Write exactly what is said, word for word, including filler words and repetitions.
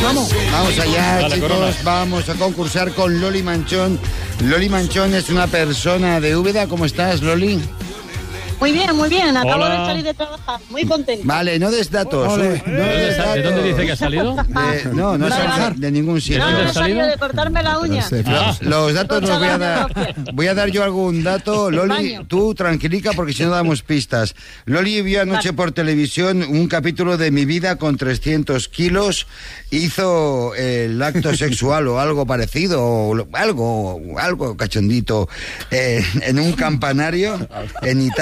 Vamos. Vamos allá, Dale, chicos. Corona. Vamos a concursar con Loli Manchón. Loli Manchón es una persona de Úbeda. ¿Cómo estás, Loli? Muy bien, muy bien. Acabo Hola. de salir de trabajar. Muy contenta. Vale, no des datos. Ole. No des ¿De datos. dónde dice que ha salido? De- no, no Vale, es vale. de ningún sitio. No, dónde no has he salido salido? de cortarme la uña. Ah. Los datos los voy a dar. Voy a dar yo algún dato. Loli, Baño. tú tranquilica porque si no damos pistas. Loli vio anoche Vale. por televisión un capítulo de Mi vida con trescientos kilos. Hizo el acto sexual o algo parecido, o lo- algo, algo cachondito, eh, en un campanario en Italia.